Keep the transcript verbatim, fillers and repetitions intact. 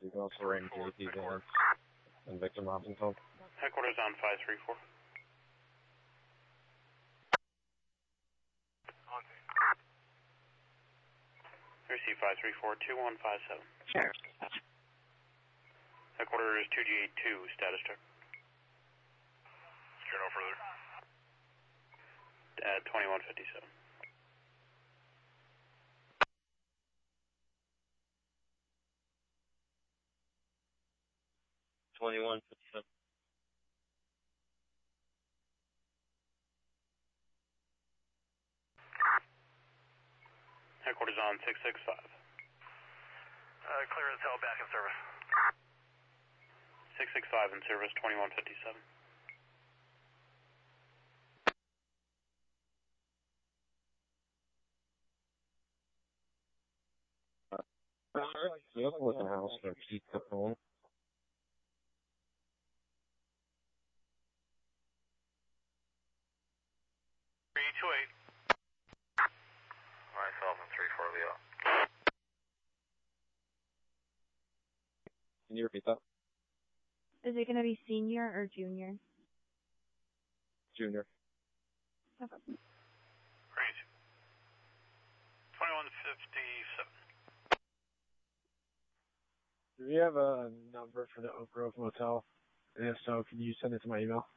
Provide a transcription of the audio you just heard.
You can also run J P Vance and Victor Robinson. Headquarters on five three four. Receive five three four two one five seven. Sure. Headquarters two G eight two, status check. Secure no further. At twenty-one fifty-seven. twenty-one fifty-seven. Headquarters on six six five. Uh, clear as hell, back in service. six six five in service, twenty-one fifty-seven. The other was in house for Keith Capone. three two eight. Myself and three four Leo. Can you repeat that? Is it going to be senior or junior? Junior. Okay. Great. twenty-one fifty-seven. Do we have a number for the Oak Grove Motel? And if so, can you send it to my email?